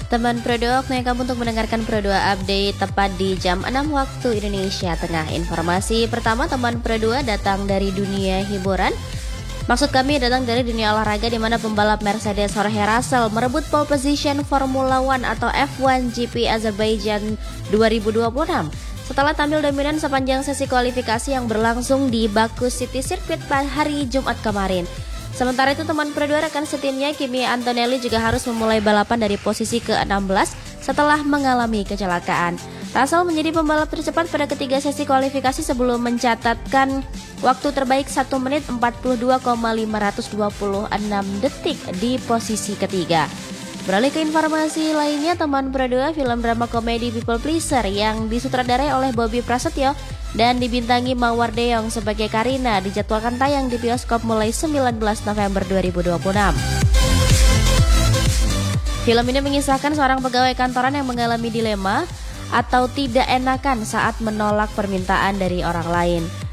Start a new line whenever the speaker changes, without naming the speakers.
Teman Pro 2, waktunya kamu untuk mendengarkan Pro 2 Update tepat di jam 6 waktu Indonesia Tengah. Informasi pertama teman Pro 2 datang dari dunia hiburan. Maksud kami datang dari dunia olahraga di mana pembalap Mercedes Jorge Russell merebut pole position Formula One atau F1 GP Azerbaijan 2026. Setelah tampil dominan sepanjang sesi kualifikasi yang berlangsung di Baku City Circuit pada hari Jumat kemarin. Sementara itu teman Pro 2 rekan setimnya Kimi Antonelli juga harus memulai balapan dari posisi ke-16 setelah mengalami kecelakaan. Russell menjadi pembalap tercepat pada ketiga sesi kualifikasi sebelum mencatatkan waktu terbaik 1 menit 42,526 detik di posisi ketiga. Beralih ke informasi lainnya, teman Pro 2, film drama komedi People Pleaser yang disutradarai oleh Bobby Prasetyo dan dibintangi Mawar Deong sebagai Karina dijadwalkan tayang di bioskop mulai 19 November 2026. Film ini mengisahkan seorang pegawai kantoran yang mengalami dilema atau tidak enakan saat menolak permintaan dari orang lain.